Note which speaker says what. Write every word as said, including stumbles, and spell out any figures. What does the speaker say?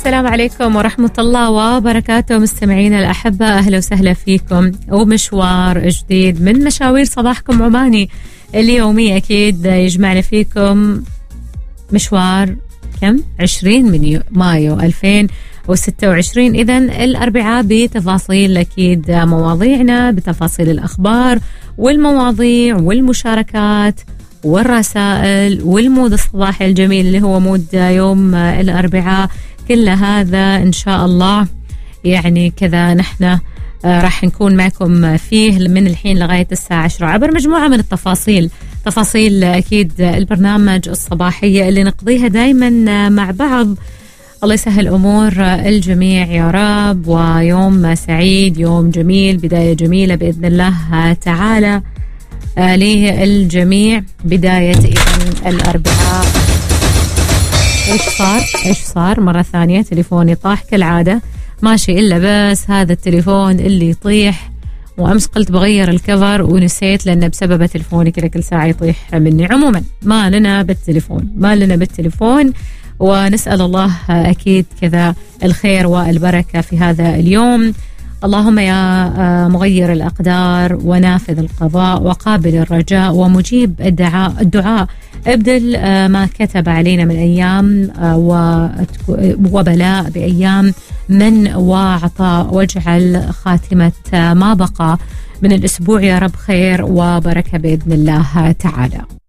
Speaker 1: السلام عليكم ورحمة الله وبركاته مستمعينا الأحبة، أهلا وسهلا فيكم ومشوار جديد من مشاوير صباحكم عماني اليومي. أكيد يجمعنا فيكم مشوار كم؟ عشرين من مايو ألفين وستة وعشرين. إذن الأربعاء بتفاصيل أكيد مواضيعنا، بتفاصيل الأخبار والمواضيع والمشاركات والرسائل والمود الصباحي الجميل اللي هو مود يوم الأربعاء. كل هذا إن شاء الله يعني كذا نحن راح نكون معكم فيه من الحين لغاية الساعة عشرة عبر مجموعة من التفاصيل، تفاصيل أكيد البرنامج الصباحية اللي نقضيها دايما مع بعض. الله يسهل أمور الجميع يا رب، ويوم سعيد، يوم جميل، بداية جميلة بإذن الله تعالى للجميع. بداية إذن الأربعاء. إيش صار؟ إيش صار؟ مرة ثانية تليفوني طاح كالعادة، ماشي إلا بس هذا التليفون اللي يطيح. وأمس قلت بغير الكفر ونسيت لأنه بسبب تليفوني كذا كل ساعة يطيح مني. عموما ما لنا بالتليفون، ما لنا بالتليفون، ونسأل الله أكيد كذا الخير والبركة في هذا اليوم. اللهم يا مغير الأقدار ونافذ القضاء وقابل الرجاء ومجيب الدعاء الدعاء ابدل ما كتب علينا من أيام وبلاء بأيام من وعطاء، واجعل خاتمة ما بقى من الأسبوع يا رب خير وبركة بإذن الله تعالى.